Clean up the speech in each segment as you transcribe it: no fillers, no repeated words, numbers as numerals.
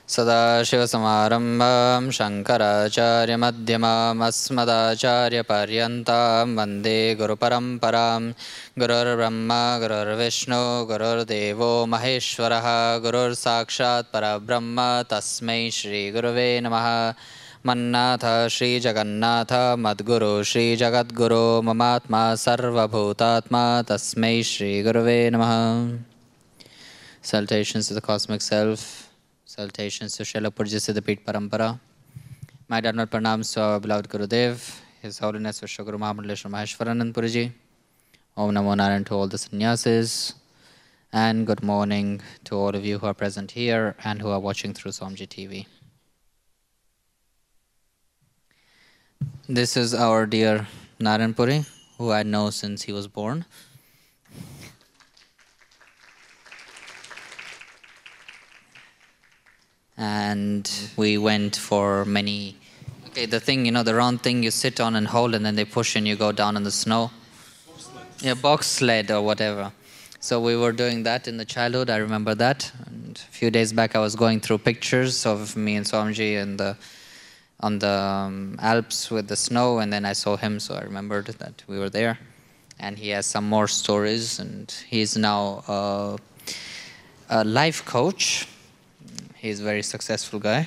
सदाशिवसमारम्भां शङ्कराचार्यमध्यमाम् अस्मदाचार्यपर्यन्तां वन्दे गुरुपरम्परां गुरुर्ब्रह्मा गुरुर्विष्णु गुरुर्देवो महेश्वरः गुरुर्साक्षात् परब्रह्म तस्मै श्रीगुरुवे नमः। मन्नाथ श्रीजगन्नाथ मद्गुरु श्रीजगद्गुरो ममात्मा सर्वभूतात्मा तस्मै श्रीगुरुवे नमः। Salutations to the cosmic self. Salutations to Srila Purja Siddhapit Parampara. My eternal pranams to our beloved Gurudev, His Holiness Vishwa Guru Mahamandaleshwar Maheshwaranand Puriji. Om Namo Narayan to all the sannyasis. And good morning to all of you who are present here and who are watching through Swamiji TV. This is our dear Narayan Puri, who I know since he was born. And we went for many, the thing, the round thing you sit on and hold and then they push and you go down in the snow. Yeah, box sled or whatever. So we were doing that in the childhood, I remember that. And a few days back I was going through pictures of me and Swamiji on the Alps with the snow, and then I saw him, so I remembered that we were there. And he has some more stories, and he's now a life coach. He's a very successful guy,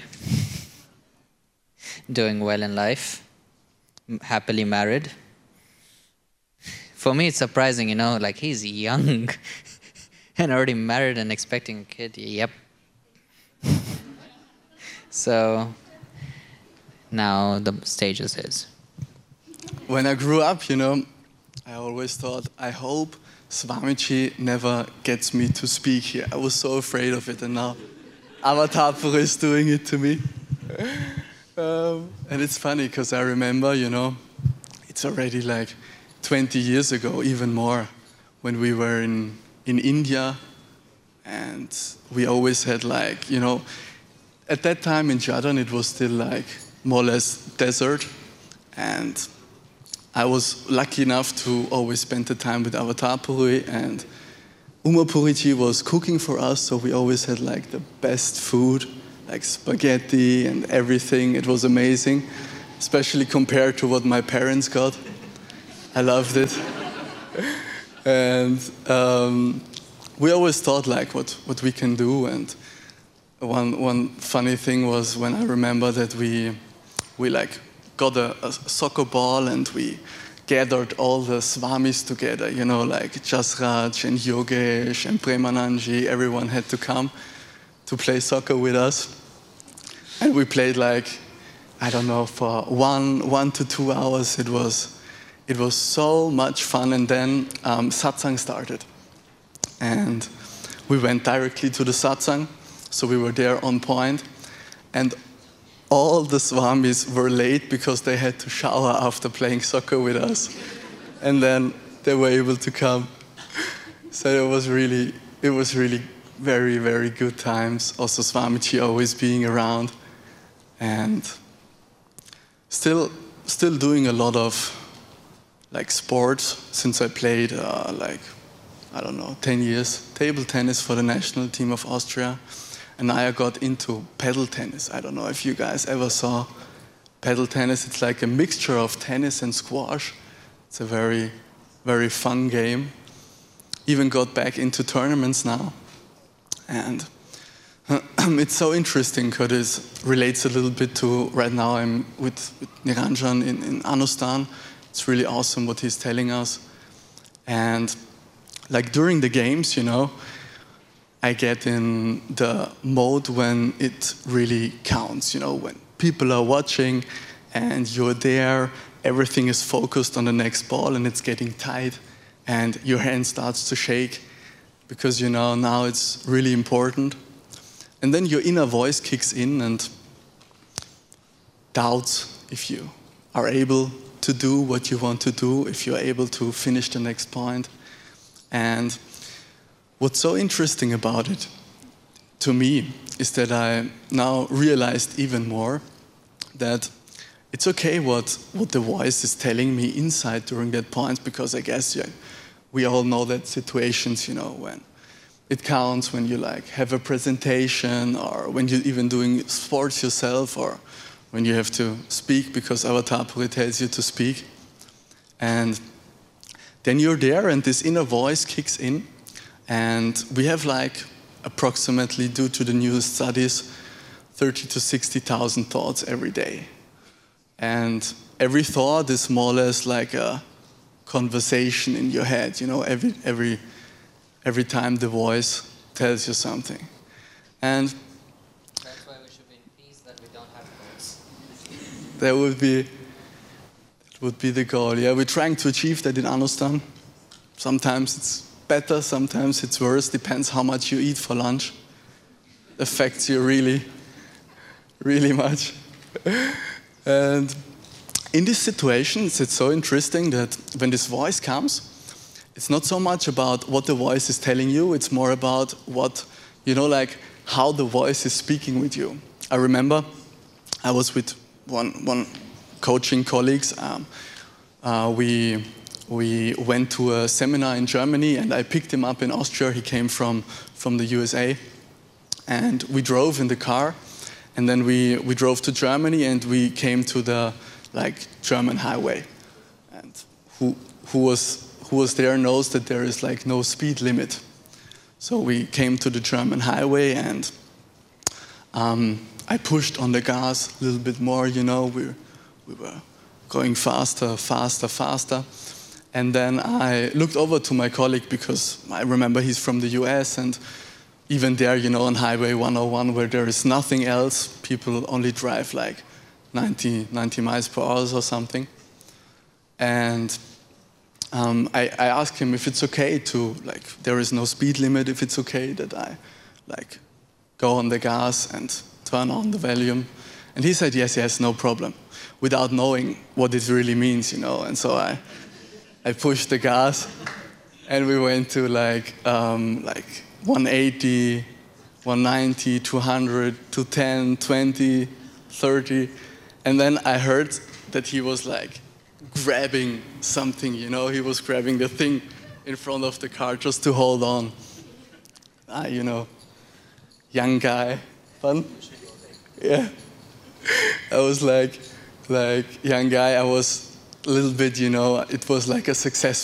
doing well in life, happily married. For me, it's surprising, like he's young and already married and expecting a kid. Yep. So now the stage is his. When I grew up, I always thought, I hope Swamiji never gets me to speak here. I was so afraid of it, and now Avatar Puri is doing it to me. And it's funny because I remember, it's already like 20 years ago, even more, when we were in India, and we always had at that time in Jharkhand it was still like more or less desert, and I was lucky enough to always spend the time with Avatar Puri, and Uma Puriji was cooking for us, so we always had like the best food, like spaghetti and everything. It was amazing, especially compared to what my parents got. I loved it. And we always thought like what we can do. And one funny thing was when I remember that we got a soccer ball and we gathered all the swamis together, like Jasraj and Yogesh and Premananji. Everyone had to come to play soccer with us. And we played for 1 to 2 hours. It was so much fun. And then satsang started. And we went directly to the satsang. So we were there on point. And all the swamis were late because they had to shower after playing soccer with us. And then they were able to come. So it was really very, very good times. Also Swamiji always being around. And still doing a lot of sports since I played 10 years. Table tennis for the national team of Austria. And I got into paddle tennis. I don't know if you guys ever saw paddle tennis. It's like a mixture of tennis and squash. It's a very, very fun game. Even got back into tournaments now. And it's so interesting because it relates a little bit to right now I'm with Niranjan in Anustan. It's really awesome what he's telling us. And during the games, I get in the mode when it really counts, when people are watching and you're there, everything is focused on the next ball and it's getting tight and your hand starts to shake because, now it's really important. And then your inner voice kicks in and doubts if you are able to do what you want to do, if you're able to finish the next point. And what's so interesting about it, to me, is that I now realized even more that it's okay what the voice is telling me inside during that point, because I guess we all know that situations, when It counts when you like have a presentation, or when you're even doing sports yourself, or when you have to speak because Avatarpuri tells you to speak. And then you're there and this inner voice kicks in, and we have like approximately, due to the newest studies, 30 to 60,000 thoughts every day. And every thought is more or less like a conversation in your head, you know, every time the voice tells you something. And that's why we should be in peace, that we don't have thoughts. that would be the goal. Yeah, we're trying to achieve that in Anustan. Sometimes it's better, sometimes it's worse, depends how much you eat for lunch. Affects you really, really much. And in these situations, it's so interesting that when this voice comes, it's not so much about what the voice is telling you, it's more about what, you know, like how the voice is speaking with you. I remember I was with one coaching colleagues. We went to a seminar in Germany, and I picked him up in Austria. He came from the USA. And we drove in the car, and then we drove to Germany, and we came to the like German highway. And who was there knows that there is like no speed limit. So we came to the German highway, and I pushed on the gas a little bit more, you know, we were going faster. And then I looked over to my colleague, because I remember he's from the US, and even there, you know, on Highway 101, where there is nothing else, people only drive like 90 miles per hour or something. And I asked him if it's okay to, like, there is no speed limit, if it's okay that I, like, go on the gas and turn on the volume. And he said, yes, no problem, without knowing what it really means, you know. And so I pushed the gas, and we went to like 180, 190, 200, 210, 20, 30. And then I heard that he was like grabbing something, you know, he was grabbing the thing in front of the car just to hold on. You know, young guy, fun? Yeah. I was like young guy, I was a little bit, you know, it was like a successful